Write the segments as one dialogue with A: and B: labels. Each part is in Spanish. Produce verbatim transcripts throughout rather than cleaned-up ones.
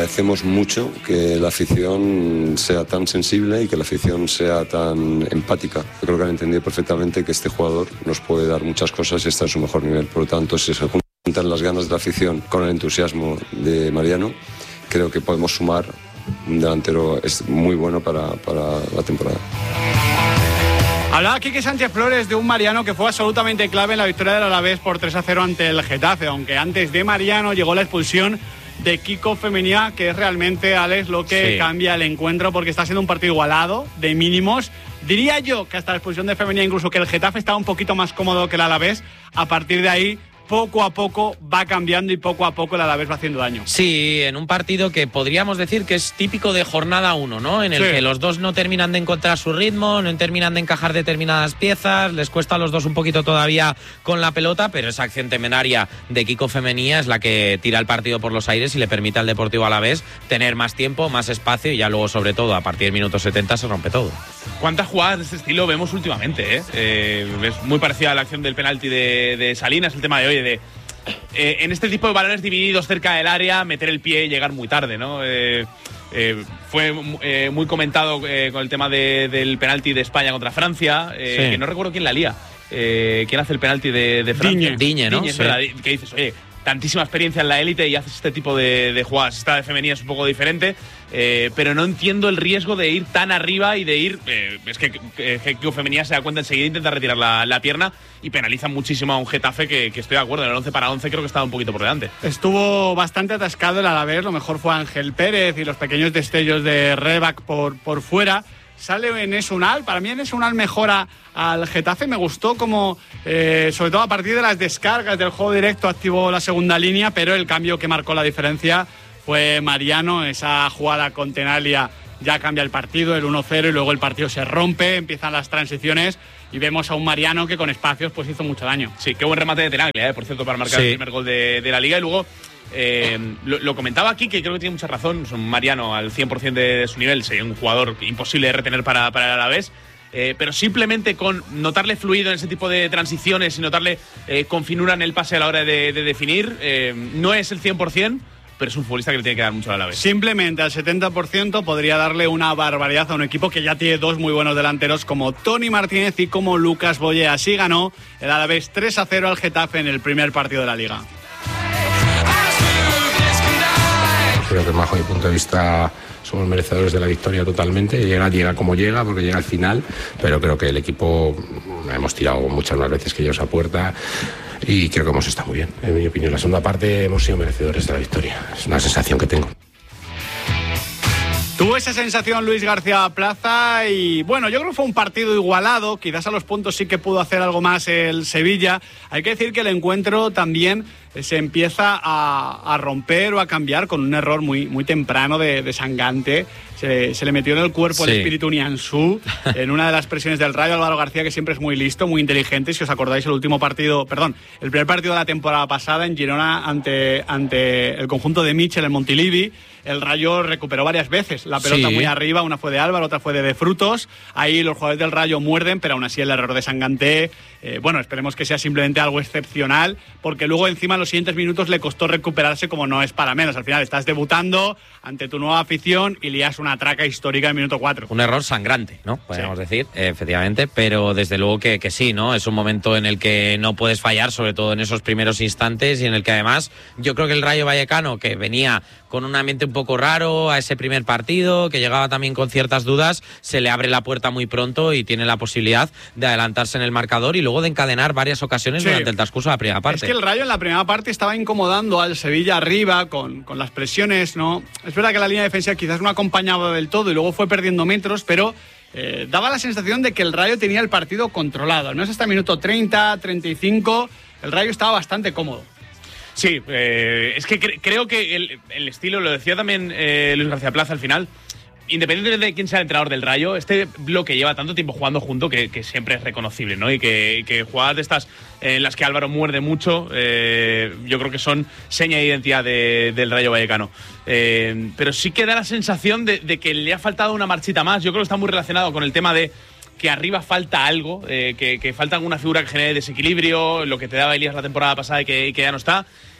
A: agradecemos mucho que la afición sea tan sensible y que la afición sea tan empática. Yo creo que han entendido perfectamente que este jugador nos puede dar muchas cosas y está en su mejor nivel. Por lo tanto, si se juntan las ganas de la afición con el entusiasmo de Mariano, creo que podemos sumar un delantero es muy bueno para, para la temporada.
B: Hablaba Quique Sánchez Flores de un Mariano que fue absolutamente clave en la victoria del Alavés por tres a cero ante el Getafe, aunque antes de Mariano llegó la expulsión de Kiko Femenía, que es realmente, Alex, lo que sí. cambia el encuentro, porque está siendo un partido igualado, de mínimos. Diría yo que hasta la expulsión de Femenía, incluso que el Getafe estaba un poquito más cómodo que el Alavés. A partir de ahí, poco a poco va cambiando y poco a poco el Alavés va haciendo daño.
C: Sí, en un partido que podríamos decir que es típico de jornada uno, ¿no? En el sí. que los dos no terminan de encontrar su ritmo, no terminan de encajar determinadas piezas, les cuesta a los dos un poquito todavía con la pelota, pero esa acción temeraria de Kiko Femenía es la que tira el partido por los aires y le permite al Deportivo Alavés tener más tiempo, más espacio y ya luego, sobre todo, a partir del minuto setenta se rompe todo.
D: ¿Cuántas jugadas de este estilo vemos últimamente? Eh? Eh, es muy parecida a la acción del penalti de, de Salinas, el tema de hoy, de eh, en este tipo de balones divididos cerca del área, meter el pie y llegar muy tarde, ¿no? Eh, eh, fue eh, muy comentado eh, con el tema de, del penalti de España contra Francia, eh, sí. que no recuerdo quién la lía. Eh, ¿Quién hace el penalti de, de Francia?
C: Digne, Digne, ¿no?
D: Digne, es
C: sí.
D: verdad, que dices, oye, tantísima experiencia en la élite y haces este tipo de, de jugadas. Esta de femenina es un poco diferente, eh, pero no entiendo el riesgo de ir tan arriba y de ir... Eh, es que eh, Kiko Femenía se da cuenta enseguida, intenta retirar la, la pierna y penaliza muchísimo a un Getafe que, que estoy de acuerdo, en el once para once creo que estaba un poquito por delante.
B: Estuvo bastante atascado el Alavés, lo mejor fue Ángel Pérez y los pequeños destellos de Rebac por, por fuera. Sale Enes Unal, para mí Enes Unal mejora al Getafe, me gustó como, eh, sobre todo a partir de las descargas del juego directo, activó la segunda línea, pero el cambio que marcó la diferencia fue Mariano. Esa jugada con Tenalia ya cambia el partido, el uno cero, y luego el partido se rompe, empiezan las transiciones y vemos a un Mariano que con espacios pues hizo mucho daño.
D: Sí, qué buen remate de Tenaglia, eh, por cierto, para marcar sí. el primer gol de, de la Liga. Y luego Eh, lo, lo comentaba aquí, que creo que tiene mucha razón. Son Mariano al cien por ciento de, de su nivel, sería un jugador imposible de retener para, para el Alavés, eh, pero simplemente con notarle fluido en ese tipo de transiciones y notarle eh, con finura en el pase a la hora de, de definir, eh, no es el cien por ciento, pero es un futbolista que le tiene que dar mucho al Alavés.
B: Simplemente al setenta por ciento podría darle una barbaridad a un equipo que ya tiene dos muy buenos delanteros como Tony Martínez y como Lucas Boye. Así ganó el Alavés tres a cero al Getafe en el primer partido de la Liga.
E: Creo que bajo mi punto de vista somos merecedores de la victoria totalmente. Llega, llega como llega, porque llega al final, pero creo que el equipo hemos tirado muchas más veces que ellos a puerta y creo que hemos estado muy bien. En mi opinión, la segunda parte hemos sido merecedores de la victoria. Es una sensación que tengo.
B: Tuvo esa sensación Luis García Plaza y bueno, yo creo que fue un partido igualado, quizás a los puntos sí que pudo hacer algo más el Sevilla. Hay que decir que el encuentro también se empieza a, a romper o a cambiar con un error muy, muy temprano de, de Sangante. Se, se le metió en el cuerpo sí. el espíritu Nianzú en una de las presiones del Rayo. Álvaro García, que siempre es muy listo, muy inteligente. Si os acordáis, el último partido, perdón, el primer partido de la temporada pasada en Girona ante, ante el conjunto de Michel en Montilivi, el Rayo recuperó varias veces la pelota sí. muy arriba. Una fue de Álvaro, otra fue de, de Frutos. Ahí los jugadores del Rayo muerden, pero aún así el error de Sangante, eh, bueno, esperemos que sea simplemente algo excepcional, porque luego encima en los siguientes minutos le costó recuperarse, como no es para menos. Al final estás debutando ante tu nueva afición y lías una traca histórica en el minuto cuatro.
C: Un error sangrante, ¿no? Podríamos
B: sí.
C: decir, eh, efectivamente, pero desde luego que, que sí, ¿no? Es un momento en el que no puedes fallar, sobre todo en esos primeros instantes, y en el que además yo creo que el Rayo Vallecano, que venía con un ambiente un poco raro a ese primer partido, que llegaba también con ciertas dudas, se le abre la puerta muy pronto y tiene la posibilidad de adelantarse en el marcador y luego de encadenar varias ocasiones sí. durante el transcurso de la primera parte.
B: Es que el Rayo en la primera parte estaba incomodando al Sevilla arriba con, con las presiones, ¿no? Es verdad que la línea defensiva quizás no acompañaba del todo y luego fue perdiendo metros, pero eh, daba la sensación de que el Rayo tenía el partido controlado. No es hasta el minuto treinta, treinta y cinco, el Rayo estaba bastante cómodo.
D: Sí, eh, es que cre- creo que el, el estilo, lo decía también eh, Luis García Plaza al final, independientemente de quién sea el entrenador del Rayo, este bloque lleva tanto tiempo jugando junto que, que siempre es reconocible, ¿no? Y que, que jugadas de estas en las que Álvaro muerde mucho, eh, yo creo que son seña de identidad de, del Rayo Vallecano. Eh, pero sí que da la sensación de, de que le ha faltado una marchita más. Yo creo que está muy relacionado con el tema de que arriba falta algo, eh, que, que falta alguna figura que genere desequilibrio, lo que te daba Elías la temporada pasada y que, y que ya no está.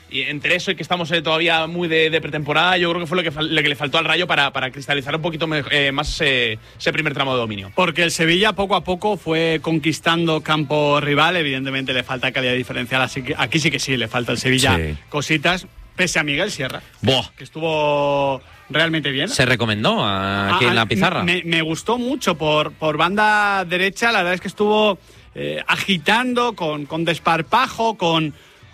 D: Y entre eso y que estamos eh, todavía muy de, de pretemporada, yo creo que fue lo que, fal- lo que le faltó al Rayo para, para cristalizar un poquito me- eh, más ese, ese primer tramo de dominio.
B: Porque el Sevilla poco a poco fue conquistando campo rival, evidentemente le falta calidad diferencial, así que aquí sí que sí, le falta al Sevilla
C: Sí.
B: cositas, pese a Miguel Sierra,
C: Buah.
B: que estuvo realmente bien.
C: Se recomendó a- aquí
B: Ah,
C: en la
B: ah,
C: pizarra.
B: Me, me gustó mucho por, por banda derecha, la verdad es que estuvo eh, agitando, con, con desparpajo, con,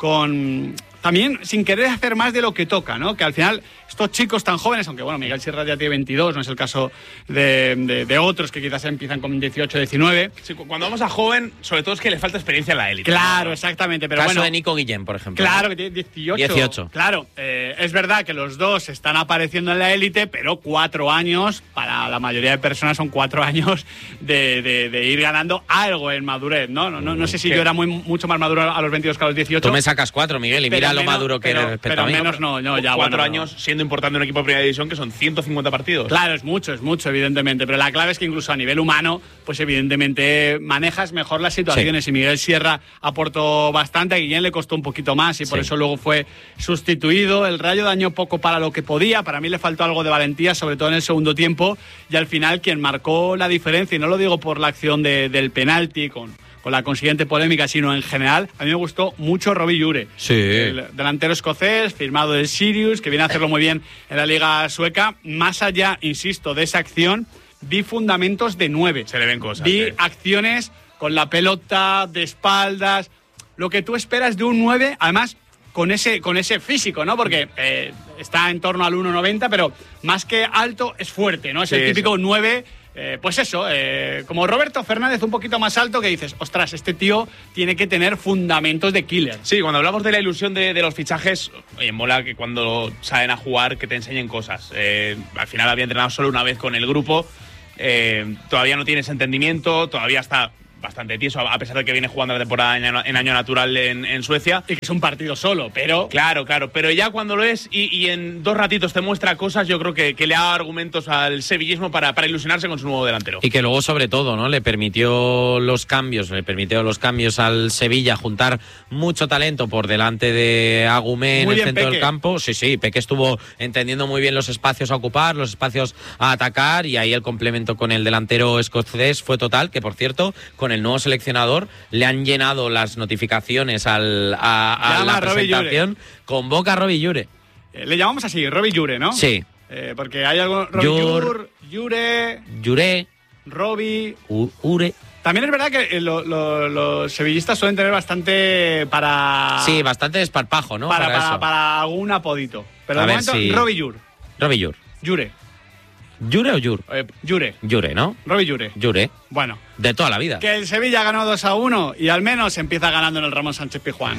B: con también sin querer hacer más de lo que toca, ¿no? Que al final estos chicos tan jóvenes, aunque bueno, Miguel Sierra ya tiene veintidós, no es el caso de, de, de otros que quizás empiezan con dieciocho, diecinueve.
D: Sí, cu- cuando vamos a joven, sobre todo es que le falta experiencia en la élite.
B: Claro, exactamente, pero
C: Caso
B: bueno.
C: de Nico Guillén, por ejemplo.
B: Claro,
C: ¿no?
B: que tiene dieciocho.
C: dieciocho.
B: Claro, eh, es verdad que los dos están apareciendo en la élite, pero cuatro años, para la mayoría de personas son cuatro años de, de- de ir ganando algo en madurez, ¿no? No, no, no sé si
D: ¿Qué?
B: yo era muy, mucho más maduro a los veintidós que a los dieciocho.
C: Tú me sacas cuatro, Miguel, y
B: Pero
C: mira lo
B: menos-
C: maduro que
B: pero-
C: eres respecto
B: pero
C: a mí.
B: menos no, no, ya,
D: Cuatro
B: bueno,
D: años
B: no.
D: siendo importante en un equipo de primera división que son ciento cincuenta partidos.
B: Claro, es mucho, es mucho, evidentemente. Pero la clave es que incluso a nivel humano, pues evidentemente manejas mejor las situaciones.
C: Sí.
B: Y Miguel Sierra aportó bastante, a Guillén le costó un poquito más y por
C: Sí.
B: eso luego fue sustituido. El Rayo dañó poco para lo que podía. Para mí le faltó algo de valentía, sobre todo en el segundo tiempo. Y al final quien marcó la diferencia, y no lo digo por la acción de- del penalti, con, con la consiguiente polémica, sino en general, a mí me gustó mucho Robbie Llure.
C: Sí.
B: El delantero escocés, firmado del Sirius, que viene a hacerlo muy bien en la liga sueca. Más allá, insisto, de esa acción, vi fundamentos de nueve.
D: Se le ven cosas.
B: Vi
D: sí.
B: acciones con la pelota, de espaldas, lo que tú esperas de un nueve, además con ese, con ese físico, ¿no? Porque eh, está en torno al uno noventa, pero más que alto es fuerte, ¿no? Es
D: Sí,
B: el típico
D: eso.
B: nueve. Eh, pues eso, eh, como Roberto Fernández un poquito más alto, que dices, ostras, este tío tiene que tener fundamentos de killer.
D: Sí, cuando hablamos de la ilusión de, de los fichajes, oye, mola que cuando salen a jugar que te enseñen cosas. Eh, al final había entrenado solo una vez con el grupo, eh, todavía no tienes entendimiento, todavía está bastante tieso, a pesar de que viene jugando la temporada en año, en año natural en, en Suecia.
B: Y que es un partido solo, pero...
D: Claro, claro, pero ya cuando lo es y, y en dos ratitos te muestra cosas, yo creo que, que le da argumentos al sevillismo para, para ilusionarse con su nuevo delantero.
C: Y que luego, sobre todo, ¿no? Le permitió los cambios, le permitió los cambios al Sevilla, juntar mucho talento por delante de Agumé en
B: Muy
C: el
B: bien,
C: centro
B: Peque.
C: del campo. Sí, sí, Peque estuvo entendiendo muy bien los espacios a ocupar, los espacios a atacar, y ahí el complemento con el delantero escocés fue total, que por cierto, con el nuevo seleccionador le han llenado las notificaciones al, a, a
B: Llama
C: la
B: a Robbie
C: presentación. Convoca a Robbie Llure.
B: Eh, le llamamos así, Robbie Llure, ¿no?
C: Sí.
B: Eh, porque hay algo... Robbie
C: Llur.
B: Llur, Llure,
C: Llure,
B: Robbie...
C: U- Ure.
B: También es verdad que eh, lo- lo- los sevillistas suelen tener bastante para...
C: Sí, bastante desparpajo, ¿no?
B: para,
C: Para,
B: para,
C: eso.
B: para algún apodito. Pero
C: A
B: de
C: ver
B: momento,
C: si-
B: Robbie Llur.
C: Robbie Llur.
B: Llure.
C: ¿Llure o Llur?
B: Eh, Llure.
C: Llure, ¿no?
B: Robbie Llure.
C: Llure.
B: Bueno,
C: De toda la vida.
B: que el Sevilla ganó dos a uno y al menos empieza ganando en el Ramón Sánchez Pizjuán.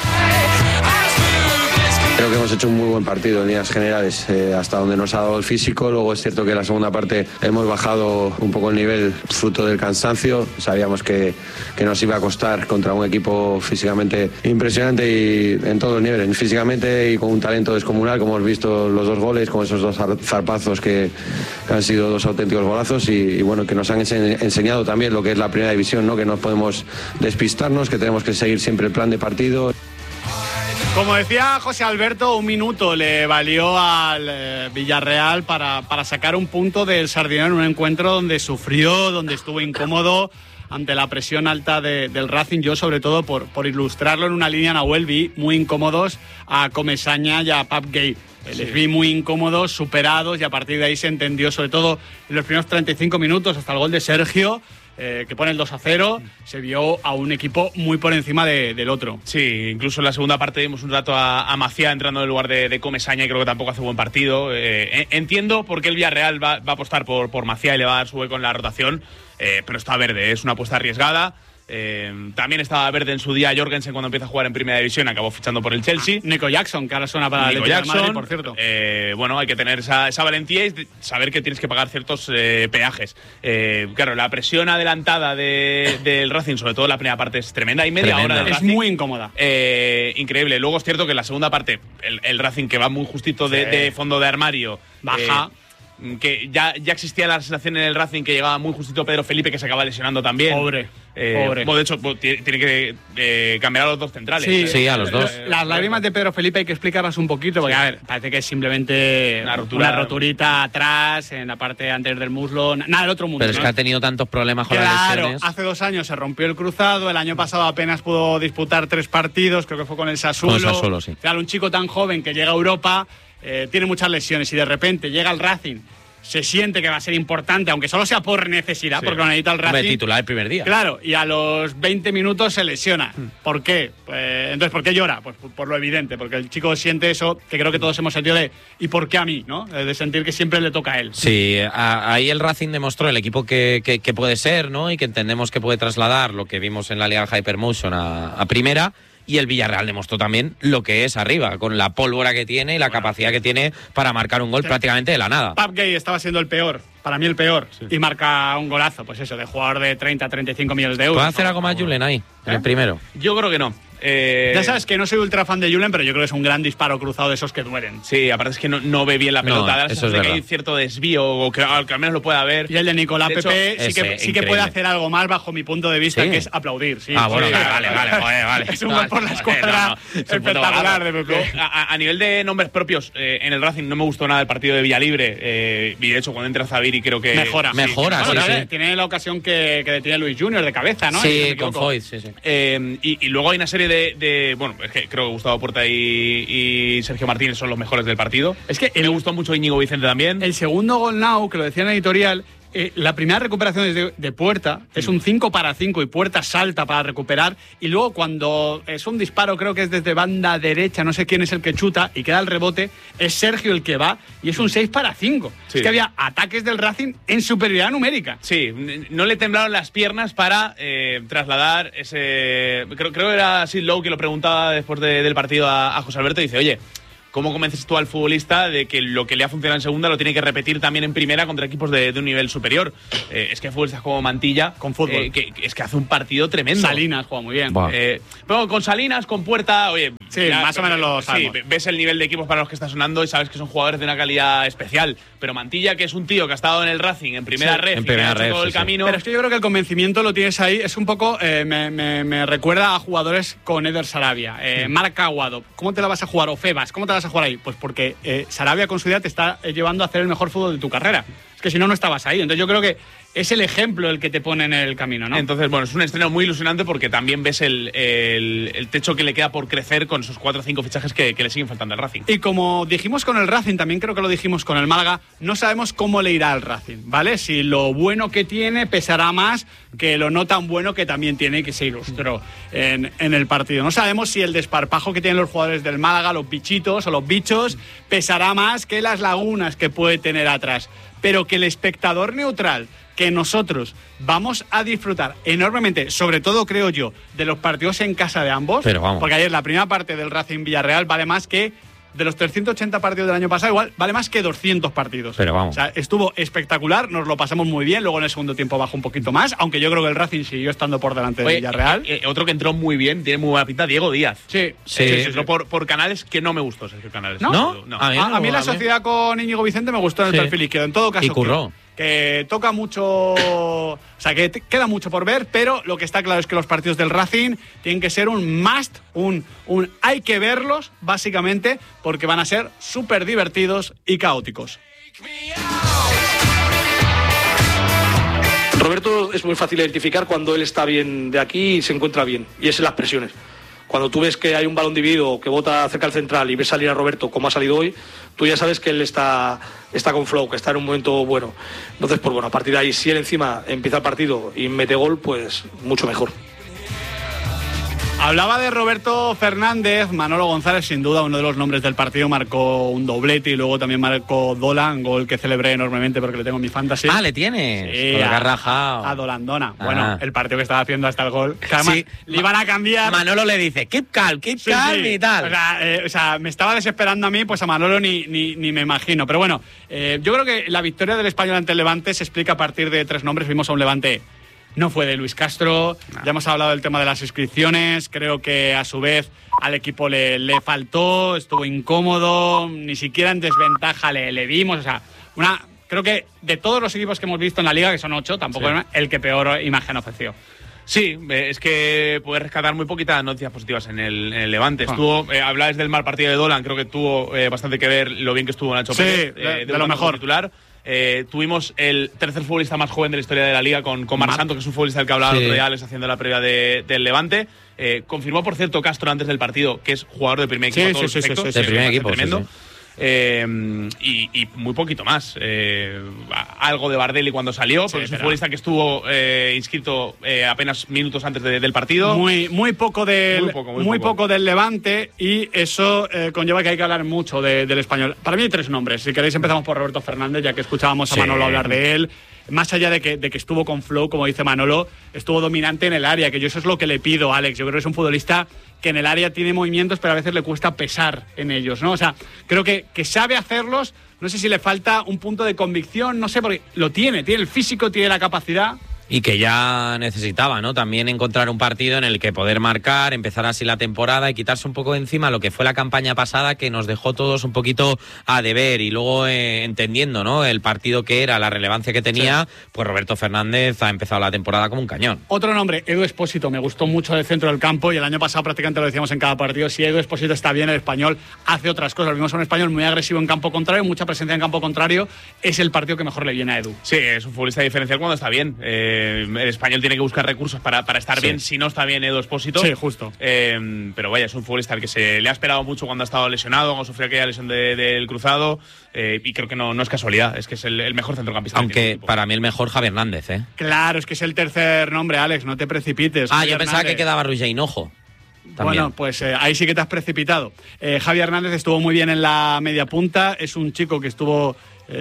A: Creo que hemos hecho un muy buen partido en líneas generales, eh, hasta donde nos ha dado el físico. Luego es cierto que en la segunda parte hemos bajado un poco el nivel fruto del cansancio. Sabíamos que, que nos iba a costar contra un equipo físicamente impresionante y en todos los niveles, físicamente y con un talento descomunal, como hemos visto los dos goles, con esos dos zar- zarpazos que, que han sido dos auténticos golazos y, y bueno, que nos han ense- enseñado también lo que es la primera división, ¿no? Que no podemos despistarnos, que tenemos que seguir siempre el plan de partido.
B: Como decía José Alberto, un minuto le valió al eh, Villarreal para, para sacar un punto del Sardinero en un encuentro donde sufrió, donde estuvo incómodo ante la presión alta de- del Racing. Yo, sobre todo, por, por ilustrarlo en una línea, Nahuel, vi muy incómodos a Comesaña y a Pap Gay. Eh, Les vi muy incómodos, superados, y a partir de ahí se entendió, sobre todo en los primeros treinta y cinco minutos, hasta el gol de Sergio, eh, que pone el dos a cero, se vio a un equipo muy por encima de- del otro.
D: Sí, incluso en la segunda parte vimos un rato a, a Maciá entrando en el lugar de, de Comesaña y creo que tampoco hace buen partido. Eh, en- entiendo por qué el Villarreal va, va a apostar por, por Maciá y le va a dar su hueco en la rotación, eh, pero está verde, es una apuesta arriesgada. Eh, también estaba verde en su día Jorgensen cuando empieza a jugar en Primera División, acabó fichando por el Chelsea.
B: Nico Jackson, que ahora suena para el
D: Nico
B: Atlético de
D: Jackson,
B: Madrid, por cierto.
D: eh, bueno, hay que tener esa, esa valentía y de- saber que tienes que pagar ciertos eh, peajes. Eh, claro, la presión adelantada de- del Racing, sobre todo en la primera parte, es tremenda. Y media
C: Tremenda.
D: hora del
B: Es
D: Racing,
B: muy incómoda.
D: eh, increíble. Luego es cierto que en la segunda parte, el, el Racing que va muy justito de,
B: Sí.
D: de fondo de armario.
B: Baja.
D: eh, que ya, ya existía la sensación en el Racing que llegaba muy justito Pedro Felipe, que se acaba lesionando también.
B: Pobre.
D: Eh, bueno, de hecho, tiene, tiene que eh, cambiar a los dos centrales.
C: Sí, sí, a los dos.
B: Las lágrimas de Pedro Felipe hay que explicarlas un poquito, porque, sí. a ver, parece que es simplemente una, rotura, una roturita atrás, en la parte anterior del muslo, nada del otro mundo.
C: Pero es
B: ¿no?
C: que ha tenido tantos problemas con
B: claro,
C: las lesiones.
B: Hace dos años se rompió el cruzado, el año pasado apenas pudo disputar tres partidos, creo que fue con el Sassuolo.
C: Con el Sassuolo, sí.
B: Claro, un chico tan joven que llega a Europa, eh, tiene muchas lesiones y de repente llega al Racing, se siente que va a ser importante, aunque solo sea por necesidad, sí. porque lo necesita el Racing.
C: Hombre, titular el primer día.
B: Claro, y a los veinte minutos se lesiona. ¿Por qué? Pues, entonces, ¿por qué llora? Pues por lo evidente, porque el chico siente eso que creo que todos hemos sentido de ¿y por qué a mí? ¿no? De sentir que siempre le toca a él.
C: Sí, a, ahí el Racing demostró el equipo que, que, que puede ser, ¿no? Y que entendemos que puede trasladar lo que vimos en la Liga Hypermotion a, a primera. Y el Villarreal demostró también lo que es arriba, con la pólvora que tiene y la capacidad que tiene para marcar un gol sí. prácticamente de la nada.
B: Pape Gueye estaba siendo el peor, para mí el peor, sí. y marca un golazo, pues eso, de jugador de treinta a treinta y cinco millones de euros.
C: ¿Puede hacer algo más Julen ahí, ¿Eh? en el primero?
D: Yo creo que no.
B: Eh... Ya sabes que no soy ultra fan de Julen, pero yo creo que es un gran disparo cruzado de esos que duelen.
D: Sí, aparte es que no, no ve bien la pelota,
C: no, eso es
D: de
C: que
D: hay cierto desvío, o que, que al menos lo pueda ver.
B: Y el de Nicolás de Pepe hecho, sí, que, sí que puede hacer algo más bajo mi punto de vista, ¿sí? que es aplaudir. Sí,
C: ah, bueno,
B: sí,
C: vale, vale, vale, vale.
B: Es un gol por la escuadra no, no, espectacular de Pepe.
D: No, a, a nivel de nombres propios, eh, en el Racing no me gustó nada el partido de Villalibre, eh, y de hecho cuando entra Zaviri creo que...
B: Mejora.
C: Sí, Mejora, sí,
B: bueno,
C: sí,
B: tiene,
C: sí.
B: Tiene la ocasión que, que detiene Luis Junior de cabeza, ¿no?
C: Sí, con Foyt, sí, sí.
D: Eh, y, y luego hay una serie de... de bueno, es que creo que Gustavo Puerta y, y Sergio Martínez son los mejores del partido.
B: Es que
D: el, me gustó mucho Íñigo Vicente también.
B: El segundo gol now, que lo decía en la editorial, eh, la primera recuperación es de, de Puerta, mm. es un cinco para cinco y Puerta salta para recuperar, y luego cuando es un disparo, creo que es desde banda derecha, no sé quién es el que chuta y queda el rebote, es Sergio el que va y es un seis para cinco. Sí. Es que había ataques del Racing en superioridad numérica.
D: Sí, no le temblaron las piernas para eh, trasladar ese... Creo, creo que era Sid Lowe que lo preguntaba después de, del partido a, a José Alberto y dice, oye, ¿cómo convences tú al futbolista de que lo que le ha funcionado en segunda lo tiene que repetir también en primera contra equipos de, de un nivel superior? Eh, es que futbolistas como Mantilla,
B: con fútbol,
D: eh, que, que es que hace un partido tremendo.
B: Salinas juega muy bien.
D: Eh, pero con Salinas, con Puerta, oye,
B: sí, ya, más o menos lo sabemos.
D: Sí, ves el nivel de equipos para los que está sonando y sabes que son jugadores de una calidad especial. Pero Mantilla, que es un tío que ha estado en el Racing en primera
B: sí,
D: red,
C: en primera red,
D: todo
C: sí,
D: el camino.
B: Pero es que yo creo que el convencimiento lo tienes ahí. Es un poco, eh, me, me, me recuerda a jugadores con Eder Sarabia, eh, Marc Aguado. ¿Cómo te la vas a jugar? O Febas, ¿cómo te la vas a jugar ahí? Pues porque Eh, Sarabia con su idea te está eh, llevando a hacer el mejor fútbol de tu carrera. Es que si no, no estabas ahí. Entonces yo creo que es el ejemplo el que te pone en el camino, ¿no?
D: Entonces, bueno, es un estreno muy ilusionante porque también ves el, el, el techo que le queda por crecer con esos cuatro o cinco fichajes que, que le siguen faltando al Racing.
B: Y como dijimos con el Racing, también creo que lo dijimos con el Málaga, no sabemos cómo le irá al Racing, ¿vale? Si lo bueno que tiene pesará más que lo no tan bueno que también tiene y que se ilustró en, en el partido. No sabemos si el desparpajo que tienen los jugadores del Málaga, los bichitos o los bichos, pesará más que las lagunas que puede tener atrás. Pero que el espectador neutral, que nosotros vamos a disfrutar enormemente, sobre todo creo yo, de los partidos en casa de ambos,
C: pero vamos.
B: Porque ayer la primera parte del Racing Villarreal vale más que, de los trescientos ochenta partidos del año pasado, igual vale más que doscientos partidos.
C: Pero vamos.
B: O sea, estuvo espectacular, nos lo pasamos muy bien, luego en el segundo tiempo bajó un poquito más, aunque yo creo que el Racing siguió estando por delante de Villarreal.
D: Eh, eh, otro que entró muy bien, tiene muy buena pinta, Diego Díaz.
B: Sí,
C: sí.
D: sí, sí, sí. Por, por Canales, que no me gustó Sergio Canales.
B: ¿No?
C: ¿No?
B: no. A, mí, a, a mí la sociedad con Íñigo Vicente me gustó en el
C: sí.
B: perfil izquierdo, en todo caso.
C: Y curró.
B: Que toca mucho, o sea, que queda mucho por ver, pero lo que está claro es que los partidos del Racing tienen que ser un must, un, un hay que verlos, básicamente, porque van a ser súper divertidos y caóticos.
F: Roberto es muy fácil identificar cuando él está bien de aquí y se encuentra bien, y es en las presiones. Cuando tú ves que hay un balón dividido que bota cerca al central y ves salir a Roberto como ha salido hoy, tú ya sabes que él está, está con flow, que está en un momento bueno. Entonces, pues bueno, a partir de ahí, si él encima empieza el partido y mete gol, pues mucho mejor.
B: Hablaba de Roberto Fernández, Manolo González, sin duda uno de los nombres del partido, marcó un doblete y luego también marcó Dolan, gol que celebré enormemente porque le tengo en mi fantasy.
C: Ah, ¿le tienes?
B: Sí,
C: a,
B: a, a Dolandona. Ah. Bueno, el partido que estaba haciendo hasta el gol, que además
C: sí.
B: le iban a cambiar.
C: Manolo le dice, keep calm, keep
B: sí,
C: calm
B: sí.
C: y tal.
B: O sea, eh, o sea, me estaba desesperando a mí, pues a Manolo ni, ni, ni me imagino. Pero bueno, eh, yo creo que la victoria del Español ante el Levante se explica a partir de tres nombres. Vimos a un Levante... No fue de Luis Castro, no. Ya hemos hablado del tema de las inscripciones, creo que a su vez al equipo le, le faltó, estuvo incómodo, ni siquiera en desventaja le, le vimos, o sea, una, creo que de todos los equipos que hemos visto en la liga, que son ocho, tampoco sí. Era el que peor imagen ofreció.
D: Sí, es que puede rescatar muy poquitas noticias positivas en el, en el Levante. Estuvo, eh, hablabas del mal partido de Dolan, creo que tuvo eh, bastante que ver lo bien que estuvo Nacho
B: sí,
D: Pérez.
B: de,
D: eh, de,
B: de lo mejor.
D: Titular. Eh, tuvimos el tercer futbolista más joven de la historia de la Liga con, con Marc
B: Mar-
D: Santos, que es un futbolista del que hablaba
C: Sí.
D: el otro día Alex haciendo la previa de, del Levante. Eh, confirmó, por cierto, Castro antes del partido que es jugador de primer equipo.
B: Sí,
D: a todos
B: sí,
D: los
B: sí,
D: efectos,
B: sí, sí,
C: de primer
D: me parece
C: equipo,
D: tremendo.
C: sí, sí.
D: Eh, y, y muy poquito más. Eh, algo de Bardelli cuando salió, porque
B: Sí,
D: es un
B: pero-
D: futbolista que estuvo eh, inscrito eh, apenas minutos antes de- del partido.
B: Muy, muy poco del,
D: Muy poco, muy
B: muy
D: poco.
B: poco del Levante, y eso eh, conlleva que hay que hablar mucho de- del español. Para mí hay tres nombres. Si queréis empezamos por Roberto Fernández, ya que escuchábamos a
C: Sí.
B: Manolo hablar de él. Más allá de que, de que estuvo con flow, como dice Manolo, estuvo dominante en el área, que yo eso es lo que le pido a Alex. Yo creo que es un futbolista que en el área tiene movimientos, pero a veces le cuesta pesar en ellos, ¿no? O sea, creo que, que sabe hacerlos. No sé si le falta un punto de convicción, no sé, porque lo tiene, tiene el físico, tiene la capacidad.
C: Y que ya necesitaba, ¿no? También encontrar un partido en el que poder marcar, empezar así la temporada y quitarse un poco de encima lo que fue la campaña pasada, que nos dejó todos un poquito a deber. Y luego eh, entendiendo, ¿no?, el partido que era, la relevancia que tenía, sí. Pues Roberto Fernández ha empezado la temporada como un cañón.
B: Otro nombre, Edu Expósito, me gustó mucho del centro del campo, y el año pasado prácticamente lo decíamos en cada partido. Si Edu Expósito está bien, el español hace otras cosas. Vimos a un español muy agresivo en campo contrario, mucha presencia en campo contrario. Es el partido que mejor le viene a Edu.
D: Sí, es un futbolista diferencial cuando está bien. Eh, el español tiene que buscar recursos para, para estar sí. bien. Si no está bien Edu Expósito.
B: Sí, justo.
D: Eh, pero vaya, es un futbolista al que se le ha esperado mucho cuando ha estado lesionado, cuando sufrió aquella lesión del de, cruzado. Eh, y creo que no, no es casualidad, es que es el, el mejor centrocampista.
C: Aunque para mí el mejor Javi Hernández, ¿eh?
B: Claro, es que es el tercer nombre, Alex, no te precipites.
C: Ah,
B: Javi
C: yo pensaba
B: Hernández.
C: que quedaba Rulla Hinojo. También.
B: Bueno, pues eh, ahí sí que te has precipitado. Eh, Javi Hernández estuvo muy bien en la media punta, es un chico que estuvo...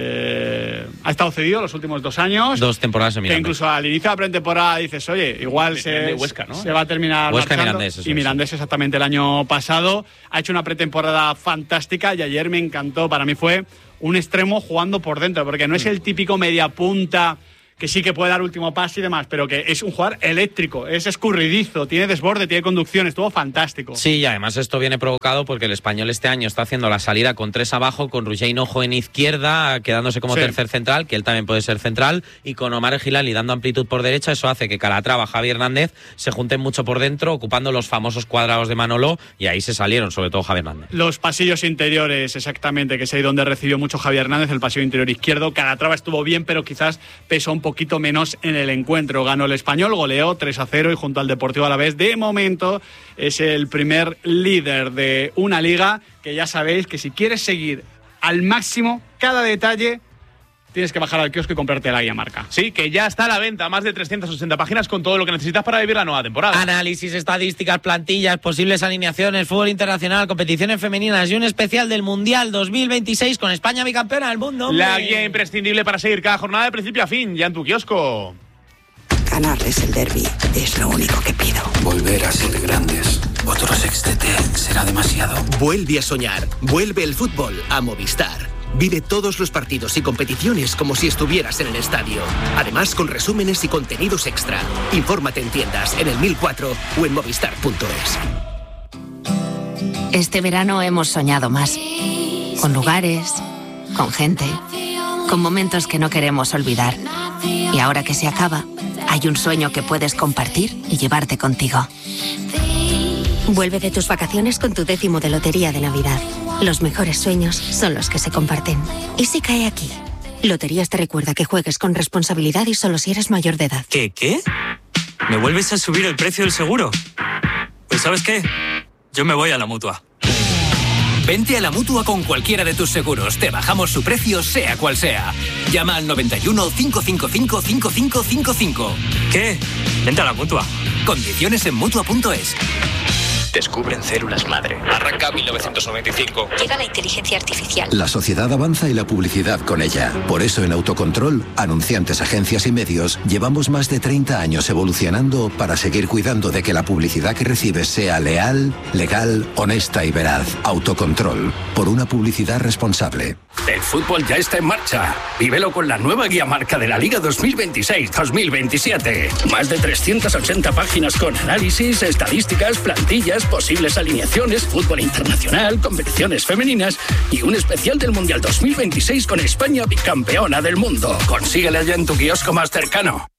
B: Eh, ha estado cedido los últimos dos años.
C: Dos temporadas en
B: Que
C: Mirandés.
B: incluso al inicio de la pretemporada dices, oye, igual se,
D: de Huesca, ¿no?
B: se va a terminar
C: Huesca y
B: marchando.
C: Mirandés, eso
B: y Mirandés
C: es.
B: exactamente el año pasado. Ha hecho una pretemporada fantástica y ayer me encantó. Para mí fue un extremo jugando por dentro, porque no es el típico media punta que sí que puede dar último pase y demás, pero que es un jugador eléctrico, es escurridizo, tiene desborde, tiene conducción, estuvo fantástico.
C: Sí, y además esto viene provocado porque el español este año está haciendo la salida con tres abajo, con Rulla Hinojo en izquierda, quedándose como
B: Sí.
C: tercer central, que él también puede ser central, y con Omar Gilali dando amplitud por derecha. Eso hace que Calatrava, Javi Hernández se junten mucho por dentro, ocupando los famosos cuadrados de Manolo, y ahí se salieron, sobre todo Javi Hernández.
B: Los pasillos interiores, exactamente, que es ahí donde recibió mucho Javi Hernández, el pasillo interior izquierdo. Calatrava estuvo bien, pero quizás pesó un poquito menos en el encuentro. Ganó el español, goleó tres a cero y junto al Deportivo Alavés, de momento, es el primer líder de una liga que ya sabéis que si quieres seguir al máximo cada detalle, tienes que bajar al kiosco y comprarte la guía marca.
D: Sí, que ya está a la venta, más de trescientas ochenta páginas con todo lo que necesitas para vivir la nueva temporada.
C: Análisis, estadísticas, plantillas, posibles alineaciones, fútbol internacional, competiciones femeninas y un especial del Mundial dos mil veintiséis con España bicampeona del mundo. ¡Hombre!
D: La guía imprescindible para seguir cada jornada de principio a fin, ya en tu kiosco.
G: Ganarles el derbi es lo único que pido.
H: Volver a ser grandes. Otro sextete será demasiado.
I: Vuelve a soñar. Vuelve el fútbol a Movistar. Vive todos los partidos y competiciones como si estuvieras en el estadio. Además, con resúmenes y contenidos extra. Infórmate en tiendas, en el mil cuatro o en movistar punto es.
J: Este verano hemos soñado más. Con lugares, con gente, con momentos que no queremos olvidar. Y ahora que se acaba, hay un sueño que puedes compartir y llevarte contigo.
K: Vuelve de tus vacaciones con tu décimo de Lotería de Navidad. Los mejores sueños son los que se comparten. ¿Y si cae aquí? Loterías te recuerda que juegues con responsabilidad y solo si eres mayor de edad.
L: ¿Qué? ¿Qué? ¿Me vuelves a subir el precio del seguro? Pues ¿sabes qué? Yo me voy a la Mutua.
M: Vente a la Mutua con cualquiera de tus seguros. Te bajamos su precio, sea cual sea. Llama al noventa y uno, cinco cinco cinco, cinco cinco cinco cinco.
L: ¿Qué? Vente a la Mutua.
M: Condiciones en Mutua punto es.
N: Descubren células madre. Arranca mil novecientos noventa y cinco.
K: Llega la inteligencia artificial.
O: La sociedad avanza y la publicidad con ella. Por eso en Autocontrol, anunciantes, agencias y medios, llevamos más de treinta años evolucionando para seguir cuidando de que la publicidad que recibes sea leal, legal, honesta y veraz. Autocontrol. Por una publicidad responsable.
P: El fútbol ya está en marcha. Vívelo con la nueva guía marca de la Liga dos mil veintiséis dos mil veintisiete. Más de trescientas ochenta páginas con análisis, estadísticas, plantillas, posibles alineaciones, fútbol internacional, competiciones femeninas y un especial del Mundial dos mil veintiséis con España bicampeona del mundo. Consíguela ya en tu kiosco más cercano.